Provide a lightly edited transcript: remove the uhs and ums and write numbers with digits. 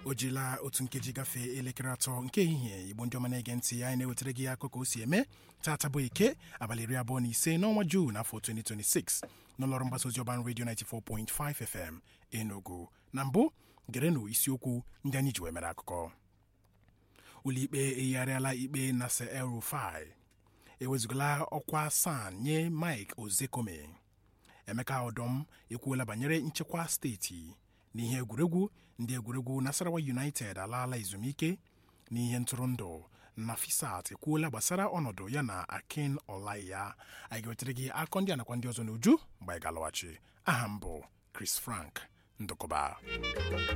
o jila otu nkeji gafee elekere 3 nke ehihie. Igbo ndị ọma na-ege ntị, anyị na-ewetara gị akụkọ o si eme tata bụ Eke abalị 25 n'ọnwa Juun n'afọ 2026 n'ụlọọrụ mgbasa ozi Urban Radio 94.5 FM Enugu. Na mbụ gerenụ isiokwu ndị anyị ji wee mere akụkọ. Ụlọikpe eyigharịala ikpe Nasir El-Rufai. Ewezugala ọkwa San nye Mike Ozekome. Emeka Odom ekwuola banyere nchekwa steeti. N'ihe egwuregwu, ndị egwuregwu Nasarawa United alaala ezumike. N'ihe ntụrụndụ, Nafisat ekwuola gbasara ọnọdụ ya na Akin Olaiya. Anyị ga-wetere gị akọ ndị anakwa ndị ọzọ n'uju mgbe anyị ga-alọghachi. Aha m bụ Chris Frank Ndụkọba.